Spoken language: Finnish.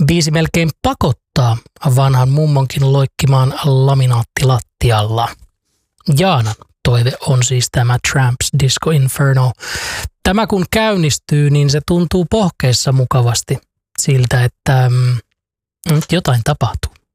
Biisi melkein pakottaa vanhan mummonkin loikkimaan laminaattilattialla. Jaanan toive on siis tämä Tramps Disco Inferno. Tämä kun käynnistyy, niin se tuntuu pohkeessa mukavasti siltä, että nyt jotain tapahtuu.